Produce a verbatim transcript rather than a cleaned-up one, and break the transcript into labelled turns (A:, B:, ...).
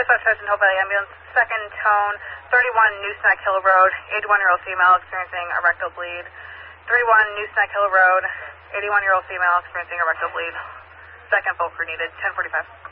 A: Dispatch Hudson Hill Valley Ambulance, second tone, thirty-one New Snack Hill Road, eighty-one-year-old female experiencing a rectal bleed. thirty-one New Snack Hill Road, eighty-one-year-old female experiencing a rectal bleed. Second Volker needed, ten forty-five.